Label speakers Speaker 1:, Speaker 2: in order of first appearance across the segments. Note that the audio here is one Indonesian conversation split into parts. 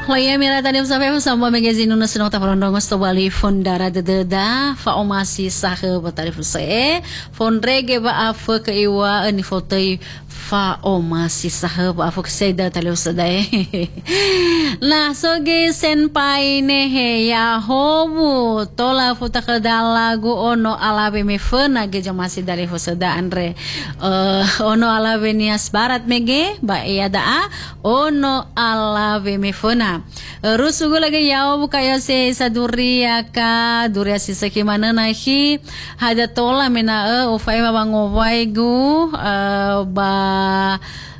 Speaker 1: Laya mira tadi sampai sama magazine nuna senong taparondong sto bali fondara dededa fa omasi sahe batari fuse fondrege ba afa ke iwa ani fotoi fa omasi sahe ba afa ke seda tali usadae. Nah soge senpai nehe ya hobu tola futa kedalagu ono alabe me fena ge jamasi dari fusada andre ono alabe nias barat mege ba iya daa ono alabe me fena rusugu lagi yao bukaya se saduria ka duria si sakimana nahi hada tola mena ufai mabangowai gu ba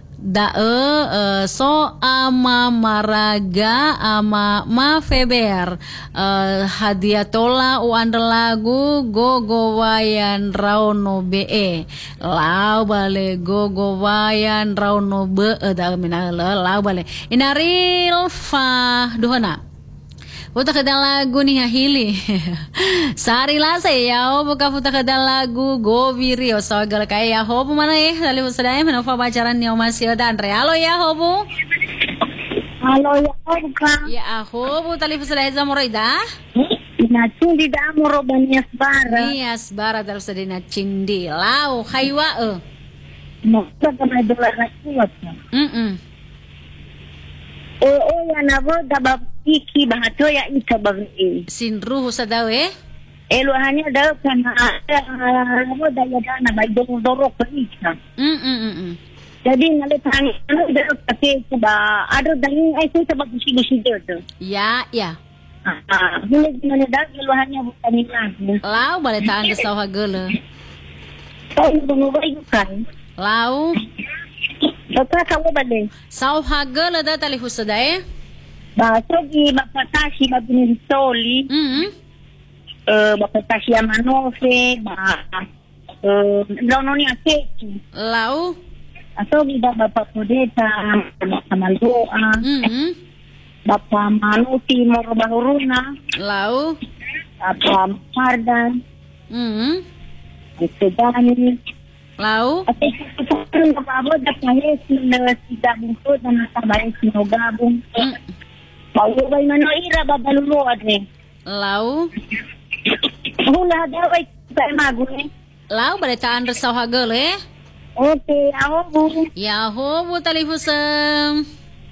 Speaker 1: so ama maraga ama ma feber hadiah tola uanda lagu gogowayan rauno be lau bale gogowayan rauno be da mina lau bale inaril fa duhana puta kada lagu nih hili sari lah saya buka puta kada lagu goviri osagal kaya hobu mana dali usada mana fa bacaran ni masih ada Andre halo ya hobu
Speaker 2: ya hobu kan
Speaker 1: ya hobu tali usada zamoroida
Speaker 2: na cindi da amoro banias bara
Speaker 1: nias bara dal usada na cindi lau khaywa
Speaker 2: no kada dolar rakyat ya nabo dabab iki bahato ya ika bagni
Speaker 1: sinruh sadawe
Speaker 2: elo hanya daw kana nabo daya dana bay dorok ika jadi nalitan daw kasi ba ado dangin ay sa bagsi dito
Speaker 1: ya
Speaker 2: hindi daw elo hanya bukan nila
Speaker 1: lau balitaan da sa hagala
Speaker 2: bunubay kan
Speaker 1: lau
Speaker 2: Dokter kamu bade.
Speaker 1: Sau hagala da tali husada
Speaker 2: Sogi bapatashi babinintoli. Bapatashi amanofe launoni akeki.
Speaker 1: Lau
Speaker 2: Sogi bapapudeta bapamalua. Bapamanuti morobahuruna.
Speaker 1: Lau
Speaker 2: Bapamardan. Sedani.
Speaker 1: Lau
Speaker 2: Nababo da kahesi na sigabong ko na nakabay sinogabong. Pawaway na noira babalulo adre.
Speaker 1: Lau
Speaker 2: Hula daw ay mago
Speaker 1: Lau balitaan da sa hagala
Speaker 2: Okay, ahobu.
Speaker 1: Ya hobu tali husam.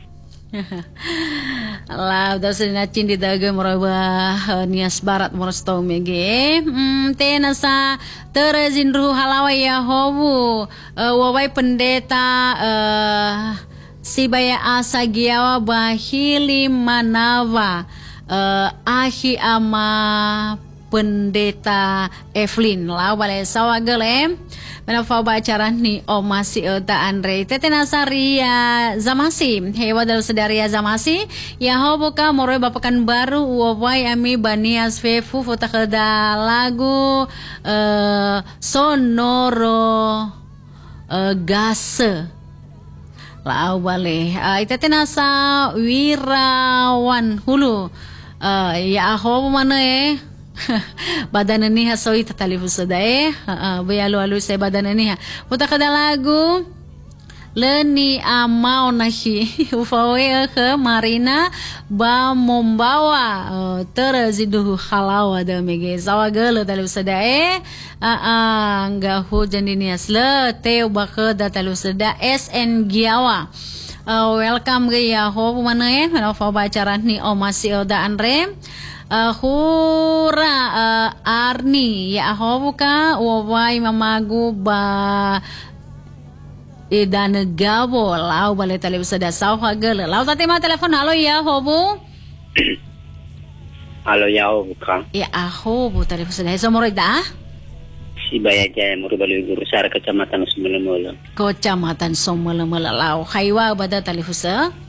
Speaker 1: Lau daw sa natin di daga moraba nias barat morosto mege tena sa terezin ruh halawai ya hobu wawai pendeta sibaya asa giawa bahili manawa ahi ama pendeta Evelyn lau bale sawagale menafa bacaran ni omasi ota Andre tetenasaria zamasi hewa dal sedaria zamasi ya hoboka moroy bapakan baru uwawai ami banias fefu fotakada lagu sonoro gase lau bale itetenasa wirawan hulu ya hobo mana badan niha soi tatali husada bayalu alu saya badan niha puta kada lagu leni amau nahi ufawe ke marina ba membawa terazidu halawa da mege zawagala tali husada enggak hujan ini asle teu bakada tali husada SN Giawa welcome ge ya ho mana mana fa bacaran ni masih oda Andre hura Arni ya hobuka wawai mamagu ba idan gabo lau bale tali usada sau hagala lau tati ma telepon halo ya hobu
Speaker 3: halo ya hobuka
Speaker 1: ya hobu tali usada somoro da
Speaker 3: si bayaja murubali guru sar kecamatan Somalemala
Speaker 1: lau haiwa bada tali usada